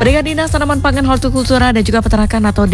Badan Dinas Tanaman Pangan Hortikultura dan juga Peternakan atau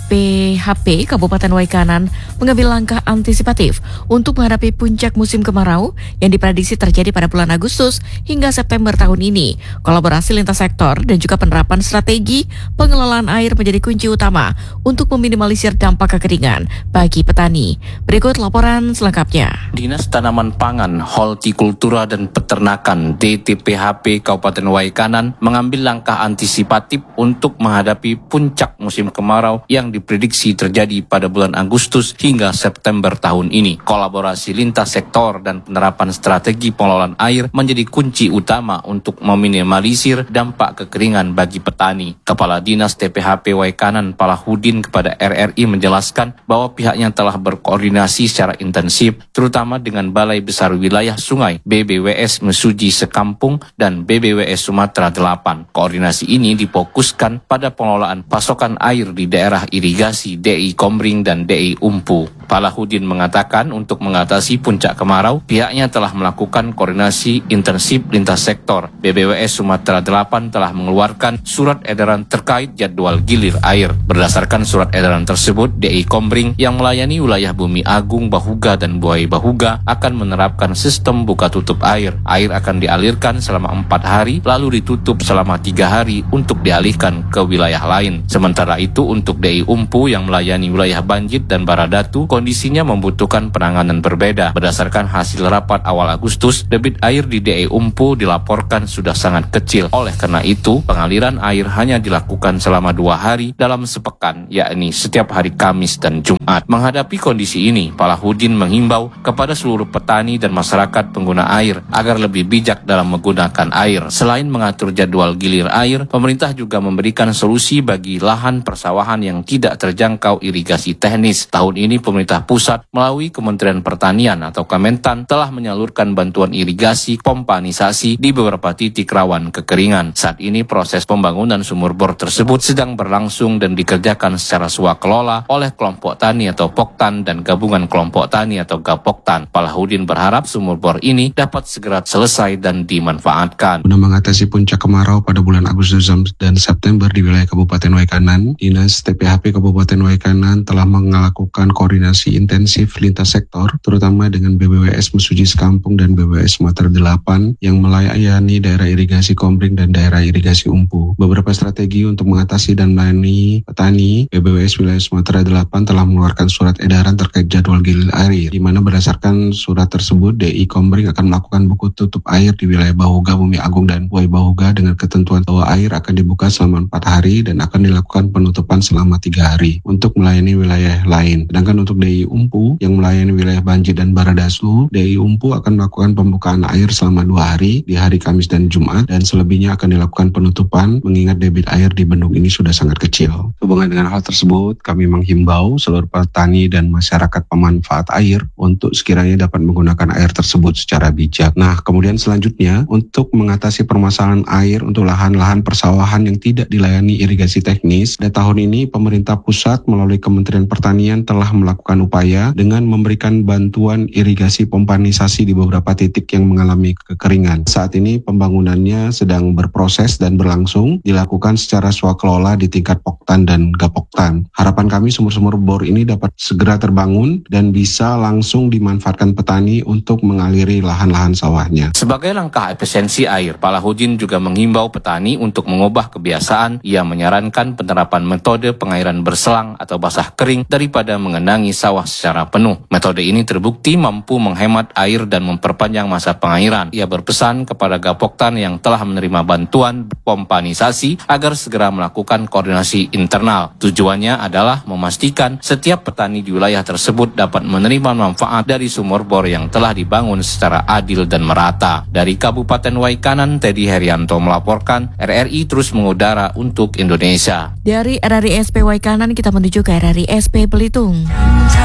DTPHP Kabupaten Waikanan mengambil langkah antisipatif untuk menghadapi puncak musim kemarau yang diprediksi terjadi pada bulan Agustus hingga September tahun ini. Kolaborasi lintas sektor dan juga penerapan strategi pengelolaan air menjadi kunci utama untuk meminimalisir dampak kekeringan bagi petani. Berikut laporan selengkapnya. Dinas Tanaman Pangan, Hortikultura dan Peternakan DTPHP Kabupaten Waikanan mengambil langkah antisipatif untuk menghadapi puncak musim kemarau yang diprediksi terjadi pada bulan Agustus hingga September tahun ini. Kolaborasi lintas sektor dan penerapan strategi pengelolaan air menjadi kunci utama untuk meminimalisir dampak kekeringan bagi petani. Kepala Dinas TPHP Waikanan Palahudin kepada RRI menjelaskan bahwa pihaknya telah berkoordinasi secara intensif terutama dengan Balai Besar Wilayah Sungai BBWS Mesuji Sekampung dan BBWS Sumatera 8. Koordinasi ini difokuskan pada pengelolaan pasokan air di daerah irigasi DI Kombring dan DI Umpu. Palahudin mengatakan untuk mengatasi puncak kemarau, pihaknya telah melakukan koordinasi intensif lintas sektor. BBWS Sumatera 8 telah mengeluarkan surat edaran terkait jadwal gilir air. Berdasarkan surat edaran tersebut, DI Kombring yang melayani wilayah Bumi Agung, Bahuga dan Buai Bahuga akan menerapkan sistem buka tutup air. Air akan dialirkan selama 4 hari, lalu ditutup selama 3 hari untuk dialihkan ke wilayah lain. Sementara itu untuk DI Umpu yang melayani wilayah Banjit dan Baradatu, kondisinya membutuhkan penanganan berbeda. Berdasarkan hasil rapat awal Agustus, debit air di DI Umpu dilaporkan sudah sangat kecil. Oleh karena itu, pengaliran air hanya dilakukan selama 2 hari dalam sepekan, yakni setiap hari Kamis dan Jumat. Menghadapi kondisi ini, Palahudin menghimbau kepada seluruh petani dan masyarakat pengguna air agar lebih bijak dalam menggunakan air. Selain mengatur jadwal gilir air, pemerintah juga memberikan solusi bagi lahan persawahan yang tidak terjangkau irigasi teknis. Tahun ini pemerintah pusat melalui Kementerian Pertanian atau Kementan telah menyalurkan bantuan irigasi pompanisasi di beberapa titik rawan kekeringan. Saat ini proses pembangunan sumur bor tersebut sedang berlangsung dan dikerjakan secara swakelola oleh kelompok tani atau Poktan dan gabungan kelompok tani atau Gapoktan. Palahudin berharap sumur bor ini dapat segera selesai dan dimanfaatkan. Untuk mengatasi puncak kemarau pada bulan Agustus dan September di wilayah Kabupaten Waikanan, Dinas TPHP Kabupaten Waikanan telah melakukan koordinasi intensif lintas sektor, terutama dengan BBWS Mesuji Sekampung dan BBWS Sumatera 8 yang melayani daerah irigasi Kombring dan daerah irigasi Umpu. Beberapa strategi untuk mengatasi dan melayani petani, BBWS Wilayah Sumatera 8 telah mengeluarkan surat edaran terkait jadwal gilir air, di mana berdasarkan surat tersebut, DI Kombring akan melakukan buku tutup air di wilayah Bahuga, Bumi Agung, dan Buai Bahuga dengan ketentuan bahwa air akan dibuka selama 4 hari dan akan dilakukan penutupan selama 3 hari untuk melayani wilayah lain. Sedangkan untuk DI Umpu yang melayani wilayah Banjit dan Baradasu, DI Umpu akan melakukan pembukaan air selama 2 hari di hari Kamis dan Jumat, dan selebihnya akan dilakukan penutupan mengingat debit air di bendung ini sudah sangat kecil. Hubungan dengan hal tersebut, kami menghimbau seluruh petani dan masyarakat pemanfaat air untuk sekiranya dapat menggunakan air tersebut secara bijak. Nah, kemudian selanjutnya untuk mengatasi permasalahan air untuk lahan-lahan persawahan yang tidak dilayani irigasi teknis, dan tahun ini pemerintah pusat melalui Kementerian Pertanian telah melakukan upaya dengan memberikan bantuan irigasi pompanisasi di beberapa titik yang mengalami kekeringan. Saat ini pembangunannya sedang berproses dan berlangsung dilakukan secara swakelola di tingkat Poktan dan Gapoktan. Harapan kami sumur-sumur bor ini dapat segera terbangun dan bisa langsung dimanfaatkan petani untuk mengaliri lahan-lahan sawahnya. Sebagai langkah efisiensi air, Palahudin juga menghimbau petani untuk mengubah kebiasaan. Ia menyarankan penerapan metode pengairan berselang atau basah kering daripada mengenangi sawah secara penuh. Metode ini terbukti mampu menghemat air dan memperpanjang masa pengairan. Ia berpesan kepada Gapoktan yang telah menerima bantuan pompanisasi agar segera melakukan koordinasi internal. Tujuannya adalah memastikan setiap petani di wilayah tersebut dapat menerima manfaat dari sumur bor yang telah dibangun secara adil dan merata. Dari Kabupaten Waikanan, Teddy Herianto melaporkan, RRI terus mengudara untuk Indonesia. Dari RRI SP Waikanan kita menuju ke RRI SP Belitung.